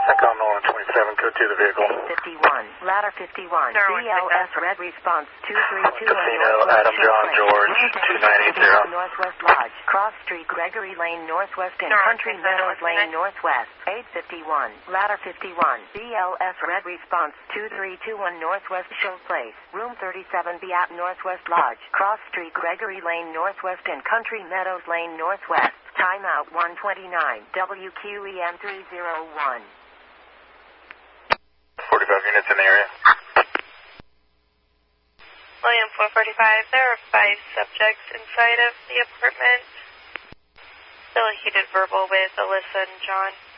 Echo Nolan 27, code to the vehicle. 51, ladder 51, BLS red response 232 Casino, Adam John George, 2980. Northwest Lodge, Cross Street, Gregory Lane Northwest and Country Meadows Lane Northwest, 851, ladder 51, BLS red response 2321 Northwest Show Place, room 37B at Northwest Lodge, Cross Street, Gregory Lane Northwest and Country Meadows Lane Northwest. Timeout 129, WQEM 301. 45 units in the area. William 445, there are 5 subjects inside of the apartment. Still a heated verbal with Alyssa and John.